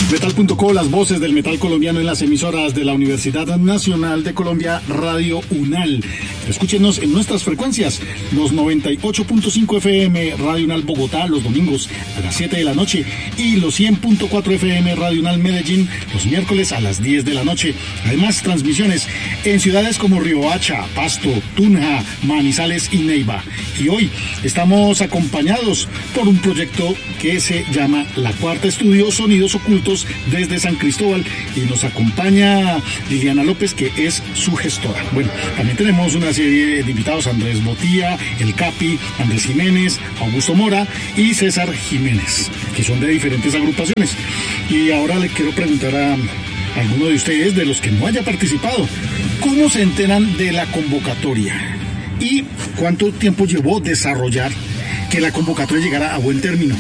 Metal.co, las voces del metal colombiano en las emisoras de la Universidad Nacional de Colombia, Radio UNAL. Escúchenos en nuestras frecuencias, los 98.5 FM Radio UNAL Bogotá los domingos a las 7 de la noche y los 100.4 FM Radio UNAL Medellín los miércoles a las 10 de la noche. Además, transmisiones en ciudades como Riohacha, Pasto, Tunja, Manizales y Neiva. Y hoy estamos acompañados por un proyecto que se llama La Cuarta Estudio, Sonidos Ocultos desde San Cristóbal, y nos acompaña Liliana López, que es su gestora. Bueno, también tenemos una serie de invitados: Andrés Botía, El Capi, Andrés Jiménez, Augusto Mora y César Jiménez, que son de diferentes agrupaciones. Y ahora le quiero preguntar a alguno de ustedes, de los que no haya participado, ¿cómo se enteran de la convocatoria? ¿Y cuánto tiempo llevó desarrollar que la convocatoria llegara a buen término?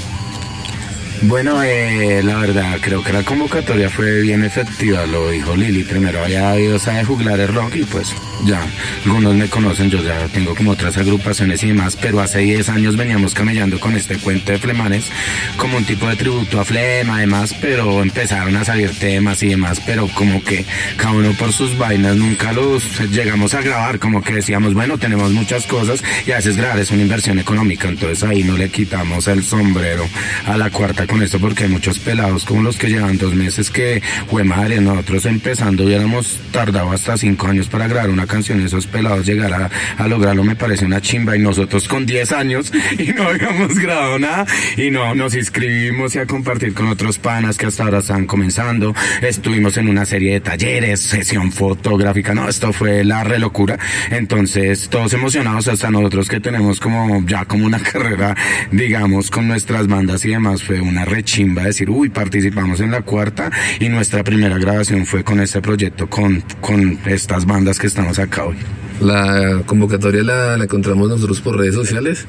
Bueno, la verdad, creo que la convocatoria fue bien efectiva, lo dijo Lili. Primero había ido a Juglares Rock y pues ya, algunos me conocen, yo ya tengo como otras agrupaciones y demás, pero hace 10 años veníamos camellando con este cuento de Flemanes, como un tipo de tributo a Flema, además, pero empezaron a salir temas y demás, pero como que cada uno por sus vainas nunca los llegamos a grabar, como que decíamos, bueno, tenemos muchas cosas y a veces grabar es una inversión económica, entonces ahí no le quitamos el sombrero a la cuarta con esto, porque hay muchos pelados como los que llevan 2 meses que, jue madre, nosotros empezando hubiéramos tardado hasta 5 años para grabar una canción, esos pelados llegar a lograrlo me parece una chimba, y nosotros con 10 años y no habíamos grabado nada, y no, nos inscribimos y a compartir con otros panas que hasta ahora están comenzando, estuvimos en una serie de talleres, sesión fotográfica, no, esto fue la re locura, entonces todos emocionados, hasta nosotros que tenemos como ya como una carrera, digamos, con nuestras bandas y demás, fue una rechimba decir, uy, participamos en la cuarta, y nuestra primera grabación fue con este proyecto, con estas bandas que estamos acá hoy. La convocatoria la encontramos nosotros por redes sociales.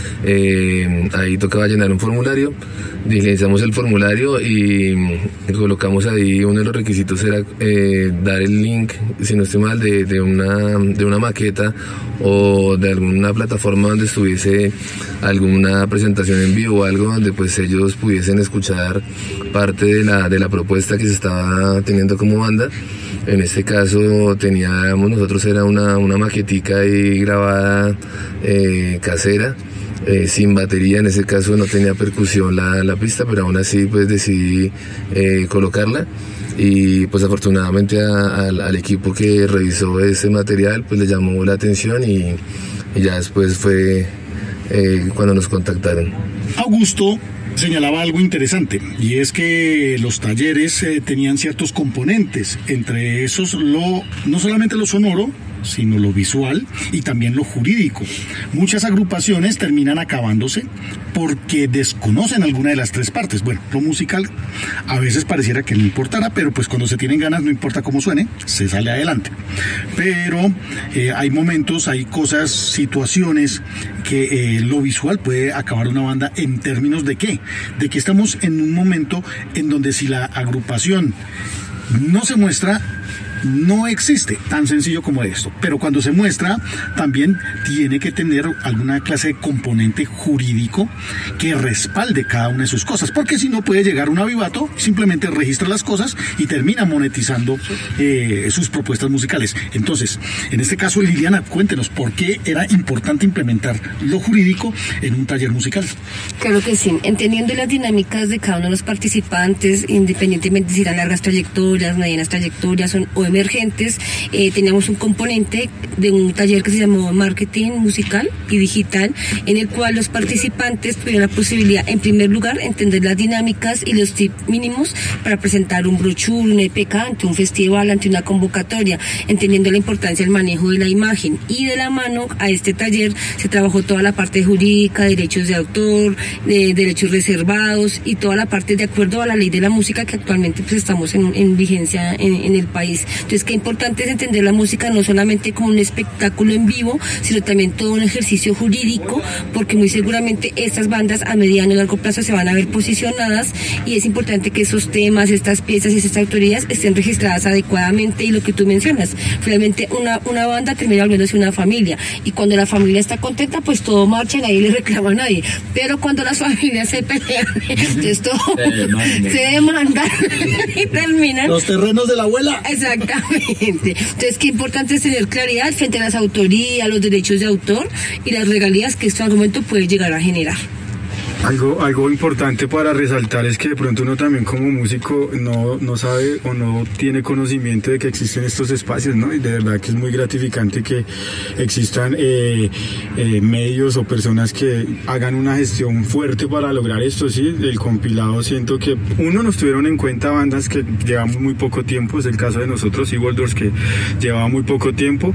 Ahí tocaba llenar un formulario, diligenciamos el formulario y colocamos ahí, uno de los requisitos era dar el link, si no estoy mal, de una maqueta o de alguna plataforma donde estuviese alguna presentación en vivo o algo donde pues ellos pudiesen escuchar parte de la propuesta que se estaba teniendo como banda. En este caso teníamos nosotros, era una maquetica ahí grabada casera, sin batería. En ese caso no tenía percusión la pista, pero aún así pues decidí colocarla, y pues afortunadamente al equipo que revisó ese material pues le llamó la atención, y ya después fue cuando nos contactaron. Augusto señalaba algo interesante, y es que los talleres tenían ciertos componentes, entre esos no solamente lo sonoro, sino lo visual y también lo jurídico. Muchas agrupaciones terminan acabándose porque desconocen alguna de las 3 partes. Bueno, lo musical a veces pareciera que no importara, pero pues cuando se tienen ganas, no importa cómo suene, se sale adelante. Pero hay momentos, hay cosas, situaciones que lo visual puede acabar una banda. ¿En términos de qué? De que estamos en un momento en donde si la agrupación no se muestra, no existe, tan sencillo como esto. Pero cuando se muestra, también tiene que tener alguna clase de componente jurídico que respalde cada una de sus cosas, porque si no puede llegar un avivato, simplemente registra las cosas y termina monetizando sus propuestas musicales. Entonces, en este caso, Liliana, cuéntenos por qué era importante implementar lo jurídico en un taller musical. Claro que sí, entendiendo las dinámicas de cada uno de los participantes, independientemente si eran largas trayectorias, medianas trayectorias o emergentes, teníamos un componente de un taller que se llamó Marketing Musical y Digital, en el cual los participantes tuvieron la posibilidad, en primer lugar, entender las dinámicas y los tips mínimos para presentar un brochure, un EPK ante un festival, ante una convocatoria, entendiendo la importancia del manejo de la imagen. Y de la mano a este taller se trabajó toda la parte jurídica, derechos de autor, derechos reservados y toda la parte de acuerdo a la ley de la música que actualmente pues estamos en vigencia en el país. Entonces, qué importante es entender la música no solamente como un espectáculo en vivo, sino también todo un ejercicio jurídico, porque muy seguramente estas bandas a mediano y largo plazo se van a ver posicionadas, y es importante que esos temas, estas piezas y estas autorías estén registradas adecuadamente. Y lo que tú mencionas, finalmente una banda termina volviéndose una familia, y cuando la familia está contenta, pues todo marcha, nadie le reclama a nadie. Pero cuando las familias se pelean, entonces todo se demandan y terminan los terrenos de la abuela. Exactamente. Entonces, qué importante es tener claridad frente a las autorías, los derechos de autor y las regalías que este argumento puede llegar a generar. Algo importante para resaltar es que de pronto uno también como músico no sabe o no tiene conocimiento de que existen estos espacios, ¿no? Y de verdad que es muy gratificante que existan medios o personas que hagan una gestión fuerte para lograr esto, ¿sí? El compilado, siento que nos tuvieron en cuenta bandas que llevamos muy poco tiempo, es el caso de nosotros, Evil Doors, que llevaba muy poco tiempo,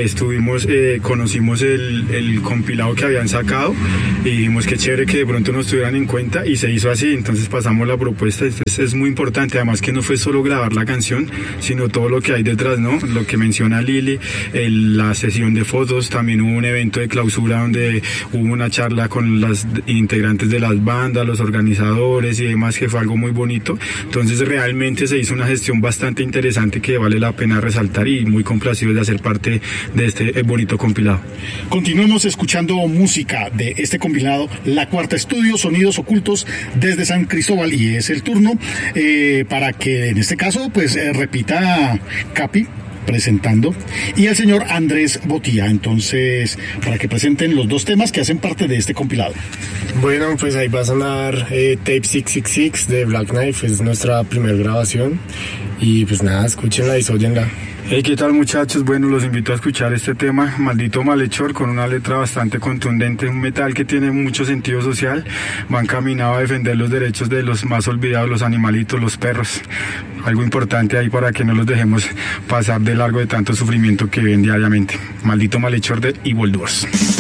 conocimos el compilado que habían sacado y dijimos que chévere que de pronto nos tuvieran en cuenta, y se hizo así. Entonces pasamos la propuesta. Es muy importante, además, que no fue solo grabar la canción, sino todo lo que hay detrás, ¿no? Lo que menciona Lili, la sesión de fotos, también hubo un evento de clausura donde hubo una charla con las integrantes de las bandas, los organizadores y demás, que fue algo muy bonito. Entonces realmente se hizo una gestión bastante interesante que vale la pena resaltar, y muy complacido de hacer parte de este bonito compilado. Continuemos escuchando música de este compilado, La Cuarta Estudio, Sonidos Ocultos desde San Cristóbal, y es el turno para que en este caso pues repita Capi presentando, y el señor Andrés Botía, entonces para que presenten los dos temas que hacen parte de este compilado. Bueno, pues ahí va a sonar Tape 666 de Black Knife, es nuestra primera grabación, y pues nada, escúchenla y sóyenla. Hey, ¿qué tal, muchachos? Bueno, los invito a escuchar este tema, Maldito Malhechor, con una letra bastante contundente, un metal que tiene mucho sentido social, va encaminado a defender los derechos de los más olvidados, los animalitos, los perros. Algo importante ahí para que no los dejemos pasar de largo de tanto sufrimiento que ven diariamente. Maldito Malhechor de Evil Doors.